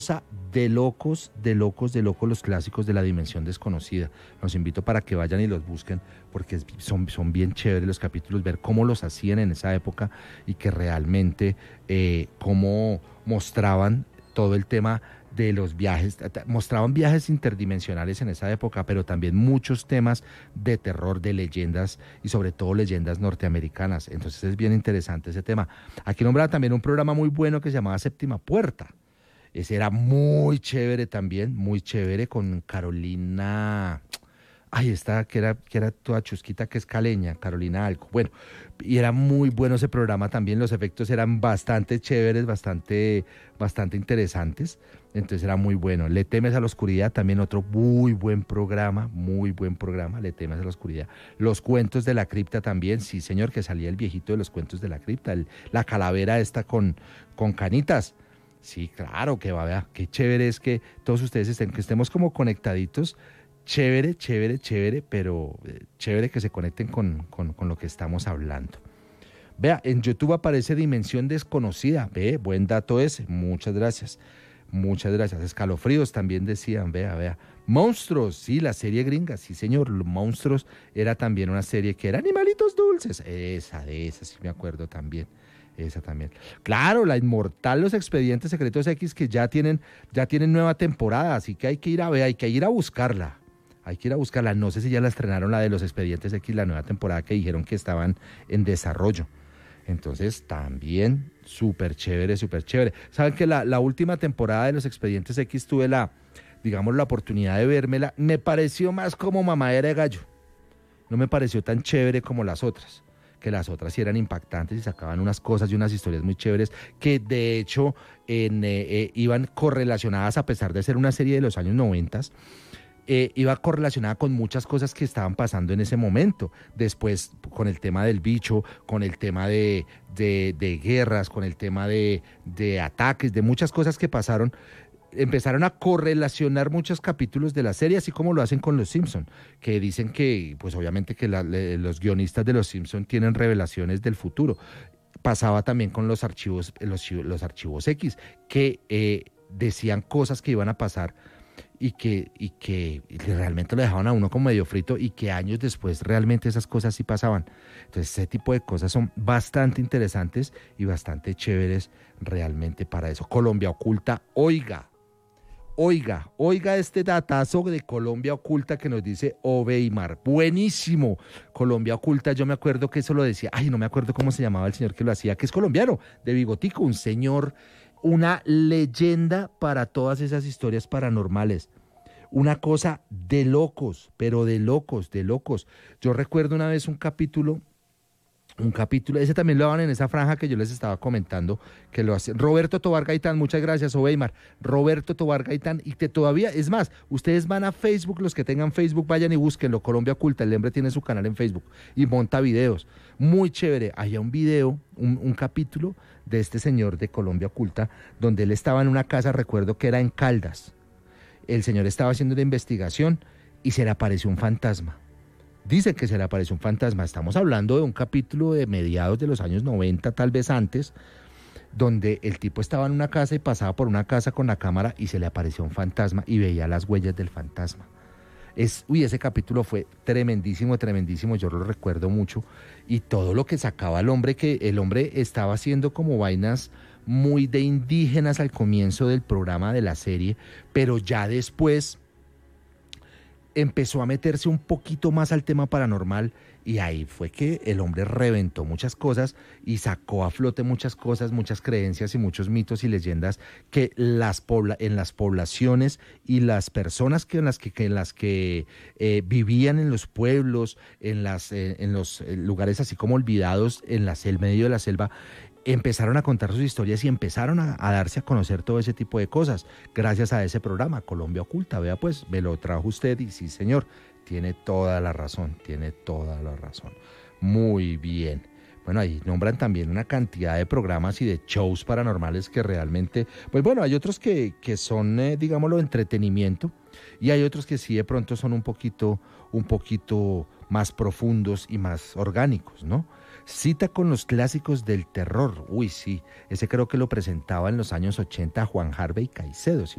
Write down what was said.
de locos, de locos, de locos los clásicos de la dimensión desconocida. Los invito para que vayan y los busquen porque son bien chéveres los capítulos, ver cómo los hacían en esa época y que realmente cómo mostraban todo el tema de los viajes, mostraban viajes interdimensionales en esa época, pero también muchos temas de terror, de leyendas y sobre todo leyendas norteamericanas. Entonces es bien interesante ese tema. Aquí nombraba también un programa muy bueno que se llamaba Séptima Puerta. Ese era muy chévere también, muy chévere con Carolina. Ay, esta que era toda chusquita, que es caleña, Carolina Alco. Bueno, y era muy bueno ese programa también, los efectos eran bastante chéveres, bastante interesantes, entonces era muy bueno. Le temes a la oscuridad, también otro muy buen programa, Le temes a la oscuridad. Los cuentos de la cripta también, sí señor, que salía el viejito de los cuentos de la cripta, la calavera esta con canitas. Sí, claro que va, vea, qué chévere es que todos ustedes que estemos como conectaditos. Chévere, chévere, chévere, pero chévere que se conecten con lo que estamos hablando. Vea, en YouTube aparece Dimensión Desconocida. Ve, buen dato ese. Muchas gracias. Muchas gracias. Escalofríos también decían, vea. Monstruos, sí, la serie gringa, sí señor. Los Monstruos era también una serie que era Animalitos Dulces. De esa sí me acuerdo también. Esa también. Claro, la inmortal Los Expedientes Secretos X que ya tienen nueva temporada, así que hay que ir a ver, hay que ir a buscarla. Hay que ir a buscarla. No sé si ya la estrenaron, la de Los Expedientes X, la nueva temporada que dijeron que estaban en desarrollo. Entonces, también súper chévere, súper chévere. Saben que la última temporada de Los Expedientes X tuve digamos, la oportunidad de vérmela. Me pareció más como mamadera de gallo. No me pareció tan chévere como las otras. Que las otras sí eran impactantes y sacaban unas cosas y unas historias muy chéveres que de hecho iban correlacionadas, a pesar de ser una serie de los años 90, iba correlacionada con muchas cosas que estaban pasando en ese momento. Después, con el tema del bicho, con el tema de guerras, con el tema de ataques, de muchas cosas que pasaron, empezaron a correlacionar muchos capítulos de la serie, así como lo hacen con Los Simpson, que dicen que, pues obviamente que los guionistas de Los Simpson tienen revelaciones del futuro. Pasaba también con los archivos, los archivos X, que decían cosas que iban a pasar y que realmente lo dejaban a uno como medio frito y que años después realmente esas cosas sí pasaban. Entonces ese tipo de cosas son bastante interesantes y bastante chéveres realmente para eso. Colombia Oculta, oiga este datazo de Colombia Oculta que nos dice Oveimar. Buenísimo. Colombia Oculta, yo me acuerdo que eso lo decía, no me acuerdo cómo se llamaba el señor que lo hacía, que es colombiano, de bigotico, un señor, una leyenda para todas esas historias paranormales. Una cosa de locos, pero de locos, de locos. Yo recuerdo una vez un capítulo, ese también lo daban en esa franja que yo les estaba comentando, que lo hace Roberto Tobar Gaitán, muchas gracias, Oveimar. Roberto Tobar Gaitán, y que todavía, es más, ustedes van a Facebook, los que tengan Facebook, vayan y búsquenlo, Colombia Oculta, el hombre tiene su canal en Facebook, y monta videos, muy chévere. Había un video, un capítulo de este señor de Colombia Oculta, donde él estaba en una casa, recuerdo que era en Caldas, el señor estaba haciendo una investigación, y se le apareció un fantasma. Dicen que se le apareció un fantasma. Estamos hablando de un capítulo de mediados de los años 90, tal vez antes, donde el tipo estaba en una casa y pasaba por una casa con la cámara y se le apareció un fantasma y veía las huellas del fantasma. Ese capítulo fue tremendísimo, tremendísimo, yo lo recuerdo mucho. Y todo lo que sacaba que el hombre estaba haciendo como vainas muy de indígenas al comienzo del programa de la serie, pero ya después empezó a meterse un poquito más al tema paranormal y ahí fue que el hombre reventó muchas cosas y sacó a flote muchas cosas, muchas creencias y muchos mitos y leyendas que en las poblaciones y las personas en las que vivían en los pueblos, en los lugares así como olvidados en medio de la selva, empezaron a contar sus historias y empezaron a darse a conocer todo ese tipo de cosas gracias a ese programa Colombia Oculta. Vea pues, me lo trajo usted y sí señor, tiene toda la razón. Muy bien. Bueno, ahí nombran también una cantidad de programas y de shows paranormales que realmente, pues bueno, hay otros que son, digámoslo, entretenimiento, y hay otros que sí de pronto son un poquito más profundos y más orgánicos, ¿no? Cita con los clásicos del terror. Uy, sí, ese creo que lo presentaba en los años 80 Juan Harvey Caicedo, si